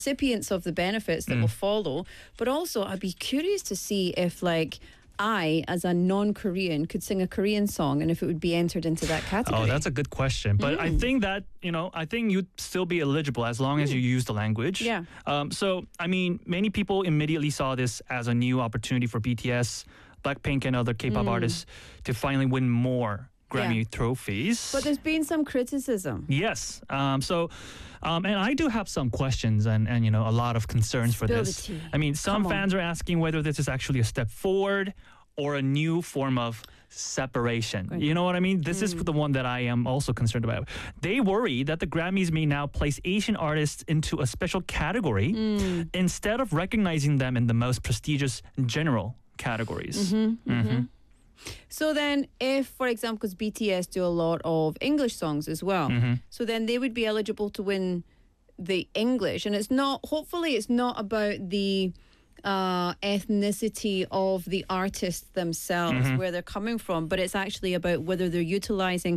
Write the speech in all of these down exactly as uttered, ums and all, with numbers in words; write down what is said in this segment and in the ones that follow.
recipients of the benefits that Mm. will follow. But also, I'd be curious to see if, like, I, as a non-Korean, could sing a Korean song and if it would be entered into that category. Oh, that's a good question. But I Mm. think that, you know, I think you'd still be eligible as long as you use the language. Yeah. Um, so, I mean, many people immediately saw this as a new opportunity for B T S, Blackpink, and other K-pop artists to finally win more Grammy Yeah. trophies. But there's been some criticism. Yes. Um, so, um, and I do have some questions and, and, you know, a lot of concerns for Spill the this. tea. I mean, some Come on. fans are asking whether this is actually a step forward or a new form of separation. Right. You know what I mean? This is the one that I am also concerned about. They worry that the Grammys may now place Asian artists into a special category instead of recognizing them in the most prestigious general categories. Mhm. So then, if, for example, because B T S do a lot of English songs as well, so then they would be eligible to win the English. And it's not, hopefully, it's not about the uh, ethnicity of the artists themselves, where they're coming from, but it's actually about whether they're utilizing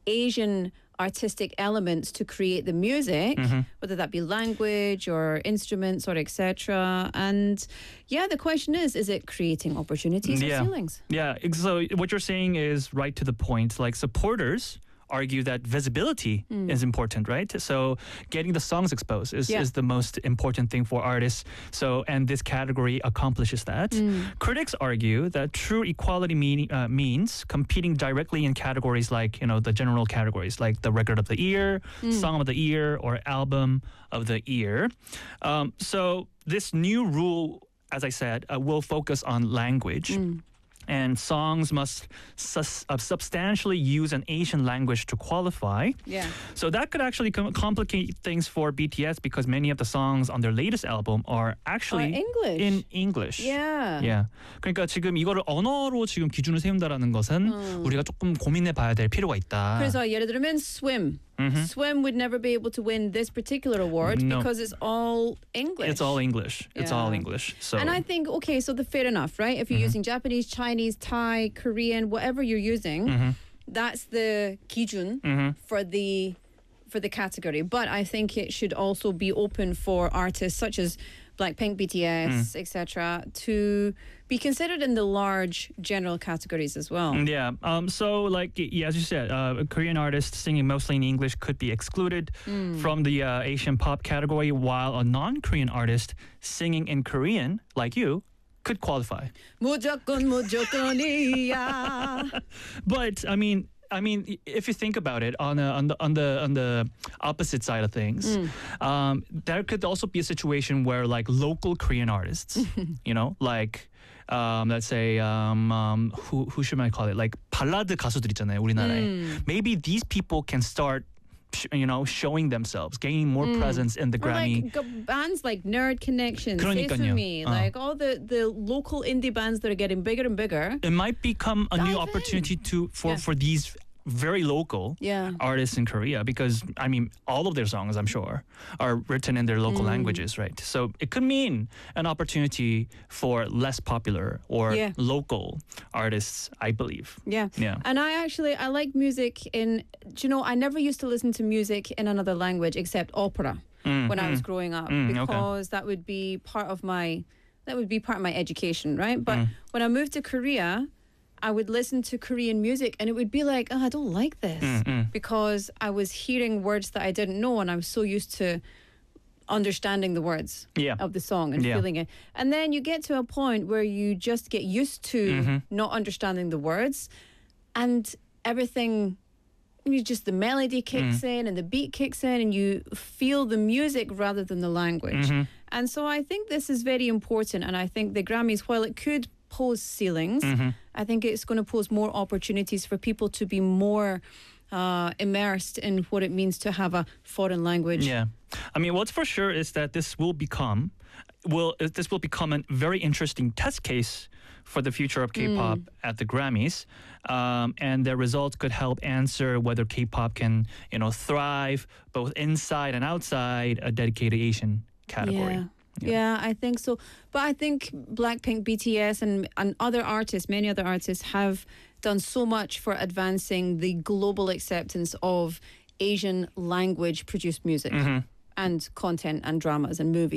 Asian artistic elements to create the music, whether that be language or instruments or et cetera. And yeah, the question is, is it creating opportunities Yeah. or ceilings? Yeah, ex- so what you're saying is right to the point. Like, supporters argue that visibility is important, right? So getting the songs exposed is, Yeah. is the most important thing for artists. So, and this category accomplishes that. Critics argue that true equality mean, uh, means competing directly in categories like, you know, the general categories, like the record of the year, song of the year, or album of the year. Um, so this new rule, as I said, uh, will focus on language. And songs must sus- uh, substantially use an Asian language to qualify. Yeah. So that could actually com- complicate things for B T S because many of the songs on their latest album are actually Are English. in English. Yeah. Yeah. 그러니까 지금 이거를 언어로 지금 기준을 세운다라는 것은 우리가 조금 고민해 봐야 될 필요가 있다. 그래서 예를 들면 swim. Swim would never be able to win this particular award No. because it's all English. It's all English. It's all Yeah. English. So And I think, okay, so the fair enough, right? If you're using Japanese, Chinese, Thai, Korean, whatever you're using, that's the kijun for the for the category. But I think it should also be open for artists such as Blackpink, B T S, et cetera, to be considered in the large general categories as well. Yeah. Um. So, like, yeah, as you said, uh, Korean artists singing mostly in English could be excluded from the uh, Asian pop category, while a non-Korean artist singing in Korean, like you, could qualify. 무조건 무조건이야. But I mean, I mean, if you think about it, on, a, on the on the on the opposite side of things, um, there could also be a situation where, like, local Korean artists, you know, like. Um, let's say um, um, who who should I call it? Like 발라드 가수들 있잖아요, 우리나라에. Maybe these people can start, sh- you know, showing themselves, gaining more presence in the Or Grammy. like g- bands like Nerd Connection, 그러니까요. Sesame, 어. like all the, the local indie bands that are getting bigger and bigger. It might become a new Dive in. opportunity to for Yeah. for these very local Yeah. artists in Korea, because I mean all of their songs, I'm sure, are written in their local languages, right? So it could mean an opportunity for less popular or Yeah. local artists, I believe. Yeah. Yeah. And I actually, I like music in, do you know, I never used to listen to music in another language except opera when I was growing up Mm, okay. because that would be part of my, that would be part of my education, right? But Mm. when I moved to Korea, I would listen to Korean music and it would be like, oh, I don't like this Mm, because I was hearing words that I didn't know and I was so used to understanding the words Yeah. of the song and Yeah. feeling it. And then you get to a point where you just get used to Mm-hmm. not understanding the words and everything, you just the melody kicks Mm. in and the beat kicks in and you feel the music rather than the language. Mm-hmm. And so I think this is very important and I think the Grammys, while it could pose ceilings, Mm-hmm. I think it's going to pose more opportunities for people to be more uh, immersed in what it means to have a foreign language. Yeah, I mean, what's for sure is that this will become, will uh, this will become a very interesting test case for the future of K-pop at the Grammys, um, and their results could help answer whether K-pop can, you know, thrive both inside and outside a dedicated Asian category. Yeah. Yeah, I think so. But I think Blackpink, B T S, and, and other artists, many other artists, have done so much for advancing the global acceptance of Asian language produced music and content and dramas and movies.